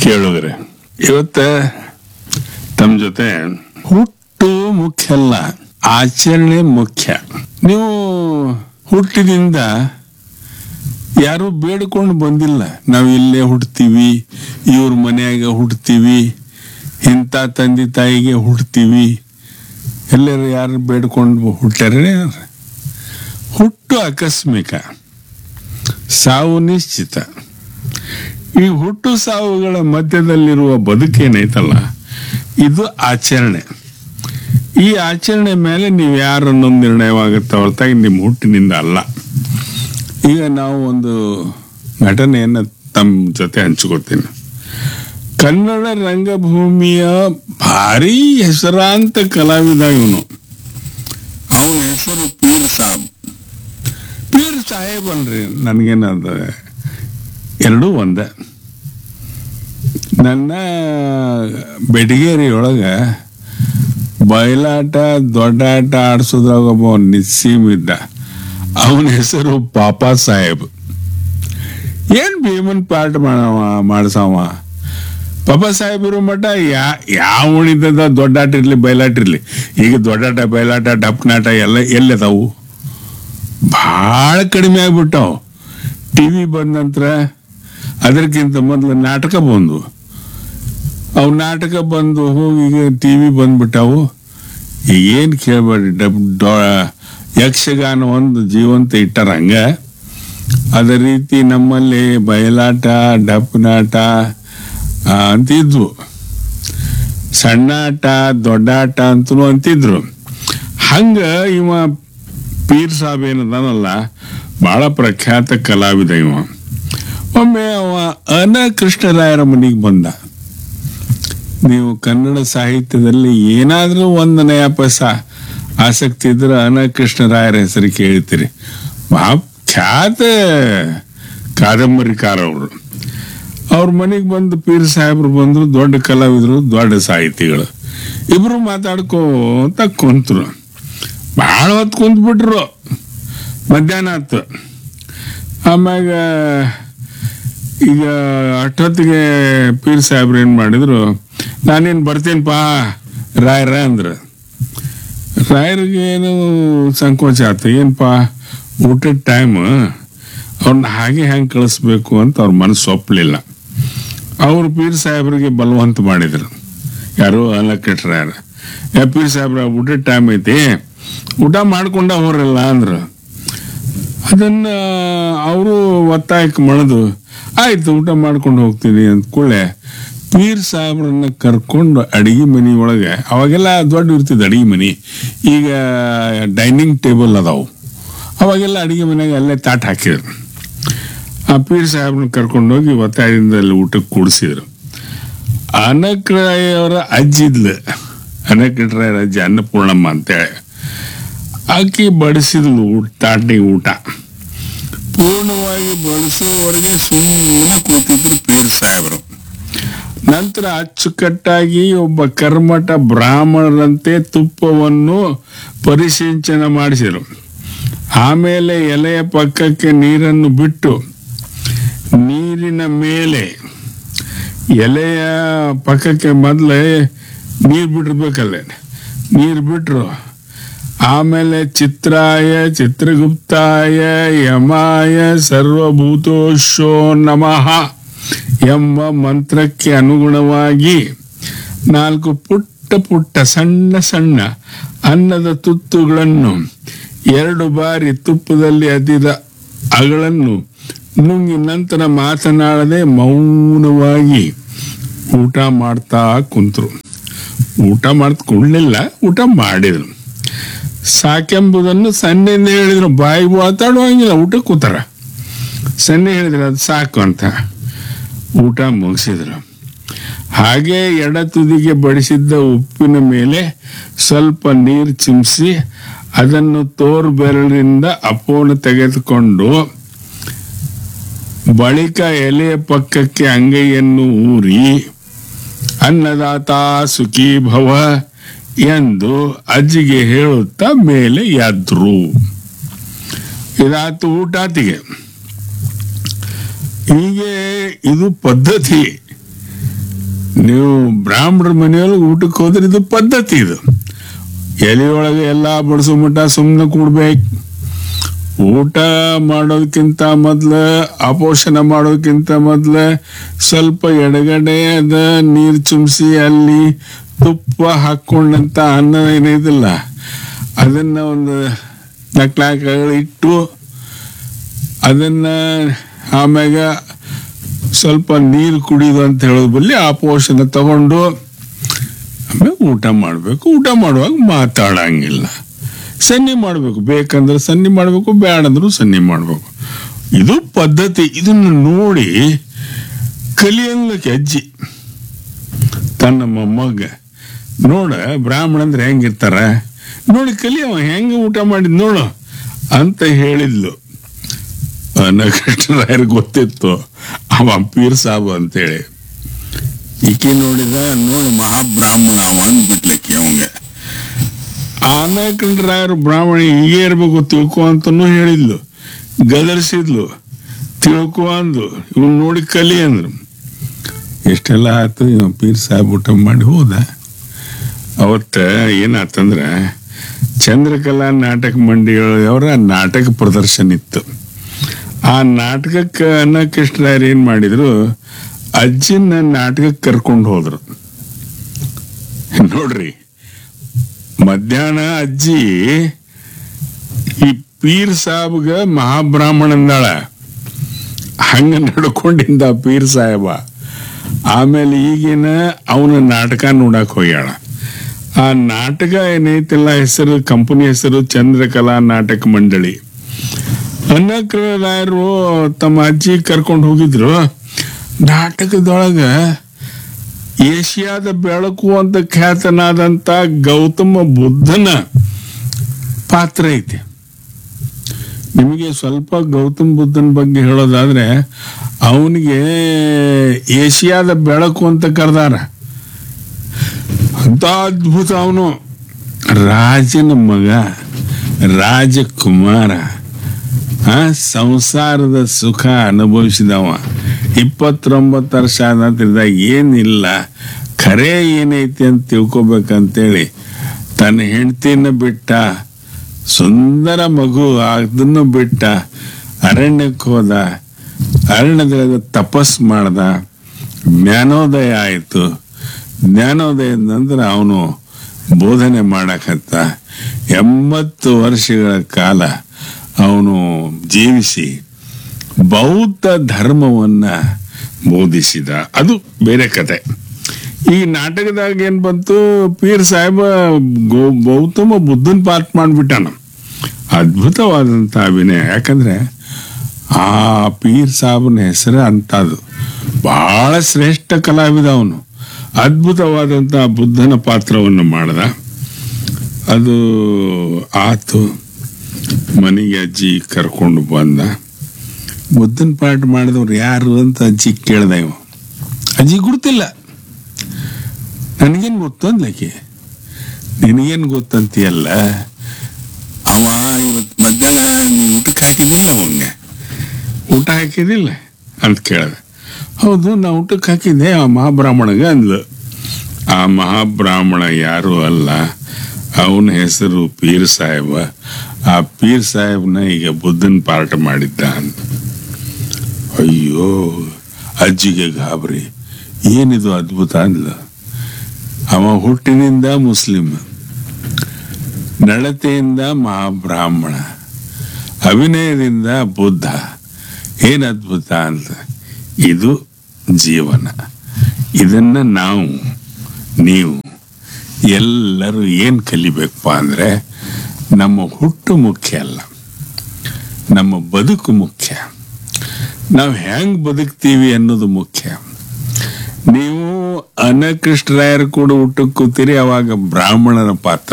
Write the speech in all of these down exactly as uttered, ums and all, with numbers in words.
ಕೇಳುಗರೆ, ಇವತ್ತ ತಮ್ಮ ಜೊತೆ ಹುಟ್ಟು ಮುಖ್ಯ ಅಲ್ಲ, ಆಚರಣೆ ಮುಖ್ಯ. ನೀವು ಹುಟ್ಟಿದಿಂದ ಯಾರು ಬೇಡ್ಕೊಂಡು ಬಂದಿಲ್ಲ. ನಾವು ಇಲ್ಲೇ ಹುಡ್ತೀವಿ, ಇವ್ರ ಮನೆಯಾಗ ಹುಡ್ತೀವಿ, ಇಂಥ ತಂದೆ ತಾಯಿಗೆ ಹುಡ್ತೀವಿ, ಎಲ್ಲರೂ ಯಾರು ಬೇಡ್ಕೊಂಡು ಹುಟ್ಟ್ಯಾರ? ಹುಟ್ಟು ಆಕಸ್ಮಿಕ, ಸಾವು ನಿಶ್ಚಿತ. ಈ ಹುಟ್ಟು ಸಾವುಗಳ ಮಧ್ಯದಲ್ಲಿರುವ ಬದುಕೇನೈತಲ್ಲ, ಇದು ಆಚರಣೆ. ಈ ಆಚರಣೆ ಮೇಲೆ ನೀವು ಯಾರು ಅನ್ನೊಂದು ನಿರ್ಣಯವಾಗುತ್ತೆ ಹೊರತಾಗಿ ನಿಮ್ಮ ಹುಟ್ಟಿನಿಂದ ಅಲ್ಲ. ಈಗ ನಾವು ಒಂದು ಘಟನೆಯನ್ನು ತಮ್ಮ ಜೊತೆ ಹಂಚ್ಕೊತೀನಿ. ಕನ್ನಡ ರಂಗಭೂಮಿಯ ಭಾರಿ ಹೆಸರಾಂತ ಕಲಾವಿದ ಇವನು. ಅವನ ಹೆಸರು ಪೀರ್ ಸಾಬ್. ಪೀರ್ ಸಾಹೇಬ್ ಅನ್ರಿ, ನನಗೇನದ ಎರಡೂ ಒಂದ. ನನ್ನ ಬೆಟಗೇರಿಯೊಳಗೆ ಬಯಲಾಟ ದೊಡ್ಡಾಟ ಆಡಿಸೋದ್ರಾಗ ಒಬ್ಬ ನಿಸ್ಸೀಮ್ ಇದ್ದ. ಅವನ ಹೆಸರು ಪಾಪಾ ಸಾಹೇಬ್. ಏನ್ ಭೀಮನ್ ಪಾಠ ಮಾಡವ ಮಾಡ್ಸವ ಪಾಪಾ ಸಾಹೇಬ್ ಇರೋ ಮಠ ಯಾ ಯಾವ ಉಳಿದ ದೊಡ್ಡಾಟ ಇರ್ಲಿ ಬಯಲಾಟ ಇರ್ಲಿ. ಈಗ ದೊಡ್ಡಾಟ ಬಯಲಾಟ ಡಪ್ನಾಟ ಎಲ್ಲ ಎಲ್ಲದಾವು ಭಾಳ ಕಡಿಮೆ ಆಗ್ಬಿಟ್ಟಾವು. ಟಿ ವಿ ಬಂದ ನಂತರ ಅದಕ್ಕಿಂತ ಮೊದಲು ನಾಟಕ ಬಂದು, ಅವು ನಾಟಕ ಬಂದು ಹೋಗಿ ಈಗ ಟಿ ವಿ ಬಂದ್ಬಿಟ್ಟಾವು. ಈಗ ಏನು ಕೇಳಬೇಡಿ, ಡಬ್ ಡೊ ಯಕ್ಷಗಾನ ಒಂದು ಜೀವಂತ ಇಟ್ಟಾರ ಹಂಗ. ಅದೇ ರೀತಿ ನಮ್ಮಲ್ಲಿ ಬಯಲಾಟ ಡಪ್ನಾಟ ಅಂತಿದ್ವು, ಸಣ್ಣಾಟ ದೊಡ್ಡಾಟ ಅಂತೂ ಅಂತಿದ್ರು. ಹಂಗ ಇವ ಪೀರ್ ಸಾಬ್ ಏನದಾನಲ್ಲ, ಭಾಳ ಪ್ರಖ್ಯಾತ ಕಲಾವಿದ ಇವ. ಒಮ್ಮೆ ಅವ ಅನ ಕೃಷ್ಣರಾಯರ ಮನೆಗೆ ಬಂದ. ನೀವು ಕನ್ನಡ ಸಾಹಿತ್ಯದಲ್ಲಿ ಏನಾದರೂ ಒಂದು ನಯ ಪೈಸ ಆಸಕ್ತಿ ಇದ್ರೆ ಅನ ಕೃಷ್ಣರಾಯರ ಹೆಸರು ಕೇಳ್ತೀರಿ. ಮಹಾ ಖ್ಯಾತ ಕಾದಂಬರಿಕಾರ ಅವರು. ಅವ್ರ ಮನೆಗೆ ಬಂದು ಪೀರ್ ಸಾಹೇಬ್ರು ಬಂದರು. ದೊಡ್ಡ ಕಲಾವಿದರು, ದೊಡ್ಡ ಸಾಹಿತಿಗಳು. ಇಬ್ರು ಮಾತಾಡ್ಕೋತ ಕುಂತರು. ಭಾಳ ಹೊತ್ತು ಕುಂತ್ಬಿಟ್ರು. ಮಧ್ಯಾಹ್ನ ಆಯ್ತು. ಆಮ್ಯಾಗ ಈಗ ಅಷ್ಟೊತ್ತಿಗೆ ಪೀರ್ ಸಾಹೇಬ್ರು ಏನು ಮಾಡಿದ್ರು, ನಾನೇನು ಬರ್ತೀನಪ್ಪಾ ರಾಯರ ಅಂದ್ರೆ. ರಾಯರಿಗೆ ಏನು ಸಂಕೋಚ ಆಯ್ತು, ಏನಪ್ಪ ಊಟದ ಟೈಮ್, ಅವ್ರನ್ನ ಹಾಗೆ ಹೆಂಗೆ ಕಳಿಸ್ಬೇಕು ಅಂತ ಅವ್ರ ಮನಸ್ಸು ಒಪ್ಪಲಿಲ್ಲ. ಅವರು ಪೀರ್ ಸಾಹೇಬ್ರಿಗೆ ಬಲವಂತ ಮಾಡಿದ್ರು. ಯಾರು ಅಲಕಟ್ರಾಯರ, ಯಾ ಪೀರ್ ಸಾಹೇಬ್ರ ಊಟದ ಟೈಮ್ ಐತಿ, ಊಟ ಮಾಡ್ಕೊಂಡ ಹೋರಲ್ಲ ಅಂದ್ರು. ಅದನ್ನು ಅವರು ಒತ್ತಾಯಕ್ಕೆ ಮಣಿದು ಆಯ್ತು ಊಟ ಮಾಡ್ಕೊಂಡು ಹೋಗ್ತೀನಿ ಅಂತ ಕೂಡಲೇ ಪೀರ್ ಸಾಹೇಬ್ರನ್ನ ಕರ್ಕೊಂಡು ಅಡಿಗೆ ಮನೆ ಒಳಗೆ, ಅವಾಗೆಲ್ಲ ದೊಡ್ಡ ಇರ್ತಿದ್ದು ಅಡಿಗೆ ಮನೆ, ಈಗ ಡೈನಿಂಗ್ ಟೇಬಲ್ ಅದಾವು. ಅವಾಗೆಲ್ಲ ಅಡಿಗೆ ಮನೆಯಾಗ ಅಲ್ಲೇ ತಾಟ್ ಹಾಕಿದ್ರು. ಆ ಪೀರ್ ಸಾಹೇಬ್ರನ್ನ ಕರ್ಕೊಂಡೋಗಿ ಒತ್ತಾಯದಿಂದ ಅಲ್ಲಿ ಊಟಕ್ಕೆ ಕೂಡಿಸಿದ್ರು. ಅನಕರಾಯವರ ಅಜ್ಜಿದ್ಲು, ಅನಕರಾಯರ ಅಜ್ಜಿ ಅನ್ನಪೂರ್ಣಮ್ಮ ಅಂತೇಳಿ, ಆಕಿ ಬಡಿಸಿದ್ಲು ಊಟ ತಾಟಿಗೆ ಊಟ. ಪೂರ್ಣವಾಗಿ ಬಡಿಸೋವರೆಗೆ ಸುಮ್ಮನೆ ಕೂತಿದ್ರು ಪೀರ್ ಸಾಹೇಬರು. ನಂತರ ಅಚ್ಚುಕಟ್ಟಾಗಿ ಒಬ್ಬ ಕರ್ಮಠ ಬ್ರಾಹ್ಮಣರಂತೆ ತುಪ್ಪವನ್ನು ಪರಿಸಿಂಚನ ಮಾಡಿಸಿದರು. ಆಮೇಲೆ ಎಲೆಯ ಪಕ್ಕಕ್ಕೆ ನೀರನ್ನು ಬಿಟ್ಟು, ನೀರಿನ ಮೇಲೆ ಎಲೆಯ ಪಕ್ಕಕ್ಕೆ ಮೊದಲೇ ನೀರು ಬಿಟ್ಟಿರ್ಬೇಕಲ್ಲೇ, ನೀರು ಬಿಟ್ರು. ಆಮೇಲೆ ಚಿತ್ರಾಯ ಚಿತ್ರಗುಪ್ತಾಯ ಯಮಾಯ ಸರ್ವಭೂತೋಶೋ ನಮಃ ಎಂಬ ಮಂತ್ರಕ್ಕೆ ಅನುಗುಣವಾಗಿ ನಾಲ್ಕು ಪುಟ್ಟ ಪುಟ್ಟ ಸಣ್ಣ ಸಣ್ಣ ಅನ್ನದ ತುತ್ತುಗಳನ್ನು ಎರಡು ಬಾರಿ ತುಪ್ಪದಲ್ಲಿ ಅದ್ದಿದ ಅಗಳನ್ನು ನುಂಗಿ ನಂತರ ಮಾತನಾಡದೆ ಮೌನವಾಗಿ ಊಟ ಮಾಡ್ತಾ ಕುಂತರು. ಊಟ ಮಾಡ್ಕೊಳ್ಳಿಲ್ಲ, ಊಟ ಮಾಡಿದ್ರು. ಸಾಕೆಂಬುದನ್ನು ಸನ್ನೆಯಿಂದ ಹೇಳಿದ್ರು. ಬಾಯಿ ಮಾತಾಡುವಂಗಿಲ್ಲ, ಊಟ ಕೂತಾರ. ಸನ್ನೆ ಹೇಳಿದ್ರು ಅದು ಸಾಕು ಅಂತ. ಊಟ ಮುಗಿಸಿದ್ರು. ಹಾಗೆ ಎಡ ತುದಿಗೆ ಬಡಿಸಿದ್ದ ಉಪ್ಪಿನ ಮೇಲೆ ಸ್ವಲ್ಪ ನೀರು ಚಿಮ್ಮಿಸಿ ಅದನ್ನು ತೋರು ಬೆರಳಿನಿಂದ ಅಪೋಣ ತೆಗೆದುಕೊಂಡು ಬಳಿಕ ಎಲೆಯ ಪಕ್ಕಕ್ಕೆ ಅಂಗೈಯನ್ನು ಊರಿ ಅನ್ನದಾತ ಸುಖೀ ಭವ ಎಂದು ಅಜ್ಜಿಗೆ ಹೇಳುತ್ತಾ ಮೇಲೆ ಎದ್ರು. ಇದಾತು ಊಟಾತಿಗೆ. ಹೀಗೆ ಇದು ಪದ್ಧತಿ. ನೀವು ಬ್ರಾಹ್ಮಣರ ಮನೆಯೊಳಗೆ ಊಟಕ್ಕೆ ಹೋದ್ರೆ ಇದು ಪದ್ಧತಿ. ಇದು ಎಲೆಯೊಳಗೆ ಎಲ್ಲ ಬಡಿಸೋ ಮಟ್ಟ ಸುಮ್ಮನೆ ಕೂಡ್ಬೇಕು. ಊಟ ಮಾಡೋದಕ್ಕಿಂತ ಮೊದ್ಲ, ಅಪೋಷಣ ಮಾಡೋದಕ್ಕಿಂತ ಮೊದ್ಲ ಸ್ವಲ್ಪ ಎಡಗಡೆ ಅದ ನೀರು ಚುಮ್ಸಿ ಅಲ್ಲಿ ತುಪ್ಪ ಹಾಕೊಂಡಂತ ಅನ್ನ ಏನಿದಿಲ್ಲ ಅದನ್ನ ಒಂದು ನಕ್ಲಾಕ ಇಟ್ಟು ಅದನ್ನ ಆಮ್ಯಾಗ ಸ್ವಲ್ಪ ನೀರು ಕುಡಿದು ಅಂತ ಹೇಳೋದು ಬಲ್ಲಿ ಆ ಪೋಷಣ ತಗೊಂಡು ಆಮೇಲೆ ಊಟ ಮಾಡಬೇಕು. ಊಟ ಮಾಡುವಾಗ ಮಾತಾಡಂಗಿಲ್ಲ, ಸನ್ನಿ ಮಾಡಬೇಕು. ಬೇಕಂದ್ರೆ ಸನ್ನಿ ಮಾಡಬೇಕು, ಬೇಡಂದ್ರೂ ಸನ್ನಿ ಮಾಡಬೇಕು. ಇದು ಪದ್ಧತಿ. ಇದನ್ನು ನೋಡಿ ಕಲಿಯಂಗಕ್ಕೆ ಅಜ್ಜಿ ತನ್ನ ಮೊಮ್ಮಗ ನೋಡ ಬ್ರಾಹ್ಮಣ ಅಂದ್ರೆ ಹೆಂಗಿರ್ತಾರ ನೋಡಿ ಕಲಿಯವ ಹೆಂಗ ಊಟ ಮಾಡಿದ್ ನೋಡು ಅಂತ ಹೇಳಿದ್ಲು. ನಕೃಷ್ಣರಾಯರ್ ಗೊತ್ತಿತ್ತು ಅವ ಪೀರ್ ಸಾಬು ಅಂತೇಳಿ. ಈಕೆ ನೋಡಿದ ನೋಡು ಮಹಾಬ್ರಾಹ್ಮಣ ಅವ ಅಂದ್ಬಿಟ್ಲಕ್ಕೆ ಅವಂಗೆ. ಆನಕಂಡ್ರಾಯರು ಬ್ರಾಹ್ಮಣ ಹೀಗೆ ಇರ್ಬೇಕು ತಿಳ್ಕೊ ಅಂತನೂ ಹೇಳಿದ್ಲು, ಗದರ್ಸಿದ್ಲು. ತಿಳ್ಕೊ ಅಂದ್ಲು, ಇವ್ನು ನೋಡಿ ಕಲಿ ಅಂದ್ರು. ಎಷ್ಟೆಲ್ಲ ಆಯ್ತು, ಇವ ಪೀರ್ ಸಾಹೇಬ್ ಊಟ ಮಾಡಿ ಹೋದ. ಅವತ್ತ ಏನಾತಂದ್ರ ಚಂದ್ರಕಲಾ ನಾಟಕ ಮಂಡಿಯವರ ನಾಟಕ ಪ್ರದರ್ಶನ ಇತ್ತು. ಆ ನಾಟಕಕ್ಕೆ ಅನ್ನಕೃಷ್ಣರಾಯರು ಏನ್ ಮಾಡಿದ್ರು, ಅಜ್ಜಿನ ನಾಟಕಕ್ಕೆ ಕರ್ಕೊಂಡು ಹೋದ್ರು. ನೋಡ್ರಿ, ಮಧ್ಯಾಹ್ನ ಅಜ್ಜಿ ಈ ಪೀರ್ ಸಾಬ್ಗ ಮಹಾಬ್ರಾಹ್ಮಣ ಅಂದಾಳ, ಹಂಗ ನಡ್ಕೊಂಡಿಂದ ಪೀರ್ ಸಾಹೇಬ. ಆಮೇಲೆ ಈಗಿನ ಅವನ ನಾಟಕ ನೋಡಕ್ ಹೋಗ್ಯಾಳ. ಆ ನಾಟಕ ಏನೈತಿಲ್ಲ ಹೆಸರು, ಕಂಪನಿ ಹೆಸರು ಚಂದ್ರಕಲಾ ನಾಟಕ ಮಂಡಳಿ. ಅನ್ನಕೃಷ್ಣರಾಯರು ತಮ್ಮ ಅಜ್ಜಿ ಕರ್ಕೊಂಡು ಹೋಗಿದ್ರು. ನಾಟಕದೊಳಗ ಏಷ್ಯಾದ ಬೆಳಕು ಅಂತ ಖ್ಯಾತನಾದಂತ ಗೌತಮ ಬುದ್ಧನ ಪಾತ್ರ ಐತಿ. ನಿಮಗೆ ಸ್ವಲ್ಪ ಗೌತಮ ಬುದ್ಧನ ಬಗ್ಗೆ ಹೇಳೋದಾದ್ರೆ, ಅವನಿಗೆ ಏಷ್ಯಾದ ಬೆಳಕು ಅಂತ ಕರೆದಾರ. ಅಂತ ಅದ್ಭುತ ಅವನು. ರಾಜನ ಮಗ, ರಾಜಕುಮಾರ, ಆ ಸಂಸಾರದ ಸುಖ ಅನುಭವಿಸಿದವ. ಇಪ್ಪತ್ತೊಂಬತ್ತು ವರ್ಷ ಅನ್ನತಿದ್ದಾಗ ಏನಿಲ್ಲ, ಖರೆ ಏನೈತಿ ಅಂತ ತಿಳ್ಕೊಬೇಕಂತೇಳಿ ತನ್ನ ಹೆಂಡತಿನ ಬಿಟ್ಟ, ಸುಂದರ ಮಗು ಅದನ್ನು ಬಿಟ್ಟ, ಅರಣ್ಯಕ್ಕೆ ಹೋದ. ಅರಣ್ಯದಾಗ ತಪಸ್ ಮಾಡ್ದ, ಜ್ಞಾನೋದಯ ಆಯಿತು. ಜ್ಞಾನೋದಯದ ನಂತರ ಅವನು ಬೋಧನೆ ಮಾಡಕತ್ತ. ಎಂಬತ್ತು ವರ್ಷಗಳ ಕಾಲ ಅವನು ಜೀವಿಸಿ ಬೌದ್ಧ ಧರ್ಮವನ್ನ ಬೋಧಿಸಿದ. ಅದು ಬೇರೆ ಕತೆ. ಈ ನಾಟಕದಾಗ ಏನ್ ಬಂತು, ಪೀರ್ ಸಾಹೇಬ ಗೌತಮ ಬುದ್ಧನ್ ಪಾತ್ರ ಮಾಡ್ಬಿಟ್ಟಾನ. ಅದ್ಭುತವಾದಂತ ಅಭಿನಯ. ಯಾಕಂದ್ರೆ ಆ ಪೀರ್ ಸಾಹೇಬನ ಹೆಸರು ಅಂತದು. ಬಹಳ ಶ್ರೇಷ್ಠ ಕಲಾವಿದ ಅವನು. ಅದ್ಭುತವಾದಂತ ಬುದ್ಧನ ಪಾತ್ರವನ್ನು ಮಾಡ್ದ. ಅದು ಆತು. ಮನೆಗೆ ಅಜ್ಜಿ ಕರ್ಕೊಂಡು ಬಂದ. ಬುದ್ಧನ ಪಾಠ ಮಾಡಿದವ್ರು ಯಾರು ಅಂತ ಅಜ್ಜಿ ಕೇಳ್ದ. ಇವ ಅಜ್ಜಿ ಗುರ್ತಿಲ್ಲ. ನನಗೇನು ಗೊತ್ತು ಅಂದ್ಲಕ್ಕೆ. ನಿನಗೇನು ಗೊತ್ತಂತೀಯಲ್ಲ, ಅವ ಇವತ್ತು ಮಧ್ಯಾಹ್ನ ಊಟಕ್ಕೆ ಹಾಕಿದಿಲ್ಲ, ಅವಂಗೆ ಊಟ ಹಾಕಿದಿಲ್ಲ ಅಂತ ಕೇಳ್ದ. ಹೌದು, ನಾ ಊಟಕ್ಕೆ ಹಾಕಿದ್ದೆ ಆ ಮಹಾಬ್ರಾಹ್ಮಣಗ ಅಂದ್ಲು. ಆ ಮಹಾಬ್ರಾಹ್ಮಣ ಯಾರು ಅಲ್ಲ, ಅವನ ಹೆಸರು ಪೀರ್ ಸಾಹೇಬ. ಆ ಪೀರ್ ಸಾಹೇಬ್ನ ಈಗ ಬುದ್ಧನ ಪಾಠ ಮಾಡಿದ್ದ ಅಂತ. ಅಯ್ಯೋ, ಅಜ್ಜಿಗೆ ಗಾಬರಿ. ಏನಿದು ಅದ್ಭುತ ಅಂದ್ಲು. ಅವ ಹುಟ್ಟಿನಿಂದ ಮುಸ್ಲಿಂ, ನಡತೆಯಿಂದ ಮಹಾಬ್ರಾಹ್ಮಣ, ಅಭಿನಯದಿಂದ ಬುದ್ಧ. ಏನ್ ಅದ್ಭುತ ಅಂತ. ಇದು ಜೀವನ. ಇದನ್ನ ನಾವು ನೀವು ಎಲ್ಲರೂ ಏನ್ ಕಲಿಬೇಕಪ್ಪ ಅಂದ್ರೆ, ನಮ್ಮ ಹುಟ್ಟು ಮುಖ್ಯ ಅಲ್ಲ, ನಮ್ಮ ಬದುಕು ಮುಖ್ಯ. ನಾವು ಹೆಂಗ್ ಬದುಕ್ತೀವಿ ಅನ್ನೋದು ಮುಖ್ಯ. ನೀವು ಅನ್ನಕೃಷ್ಣರಾಯರು ಕೂಡ ಊಟಕ್ಕೆ ಕೂತೀರಿ, ಅವಾಗ ಬ್ರಾಹ್ಮಣರ ಪಾತ್ರ.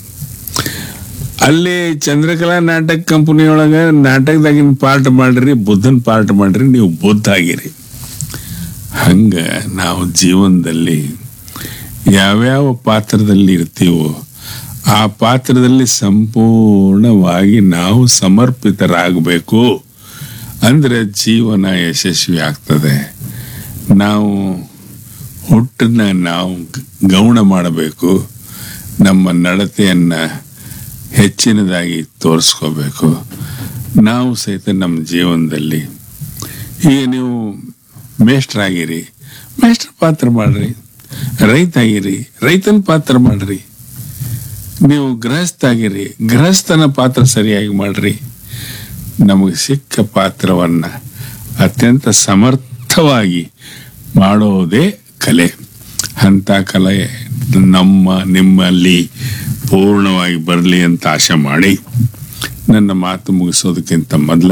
ಅಲ್ಲಿ ಚಂದ್ರಕಲಾ ನಾಟಕ ಕಂಪನಿಯೊಳಗ ನಾಟಕದಾಗಿನ ಪಾಠ ಮಾಡ್ರಿ, ಬುದ್ಧನ ಪಾಠ ಮಾಡ್ರಿ, ನೀವು ಬುದ್ಧ ಆಗಿರಿ. ಹಂಗ ನಾವು ಜೀವನದಲ್ಲಿ ಯಾವ್ಯಾವ ಪಾತ್ರದಲ್ಲಿ ಇರ್ತೀವೋ ಆ ಪಾತ್ರದಲ್ಲಿ ಸಂಪೂರ್ಣವಾಗಿ ನಾವು ಸಮರ್ಪಿತರಾಗಬೇಕು. ಅಂದ್ರೆ ಜೀವನ ಯಶಸ್ವಿ ಆಗ್ತದೆ. ನಾವು ಹುಟ್ಟನ್ನ ನಾವು ಗೌಣ ಮಾಡಬೇಕು, ನಮ್ಮ ನಡತೆಯನ್ನು ಹೆಚ್ಚಿನದಾಗಿ ತೋರಿಸ್ಕೋಬೇಕು. ನಾವು ಸಹಿತ ನಮ್ಮ ಜೀವನದಲ್ಲಿ ಈಗ ನೀವು ಮೇಷ್ಟ್ರಾಗಿರಿ, ಮೇಷ್ಟ್ರ ಪಾತ್ರ ಮಾಡ್ರಿ. ರೈತ ಆಗಿರಿ, ರೈತನ ಪಾತ್ರ ಮಾಡ್ರಿ. ನೀವು ಗೃಹಸ್ಥ ಆಗಿರಿ, ಗೃಹಸ್ಥನ ಪಾತ್ರ ಸರಿಯಾಗಿ ಮಾಡ್ರಿ. ನಮಗೆ ಸಿಕ್ಕ ಪಾತ್ರವನ್ನು ಅತ್ಯಂತ ಸಮರ್ಥವಾಗಿ ಮಾಡೋದೇ ಕಲೆ. ಅಂಥ ಕಲೆ ನಮ್ಮ ನಿಮ್ಮಲ್ಲಿ ಪೂರ್ಣವಾಗಿ ಬರಲಿ ಅಂತ ಆಶೆ ಮಾಡಿ ನನ್ನ ಮಾತು ಮುಗಿಸೋದಕ್ಕಿಂತ ಮೊದಲ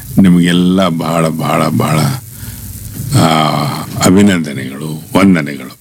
ನಿಮಗೆಲ್ಲ ಬಹಳ ಬಹಳ ಬಹಳ ಅಭಿನಂದನೆಗಳು, ವಂದನೆಗಳು.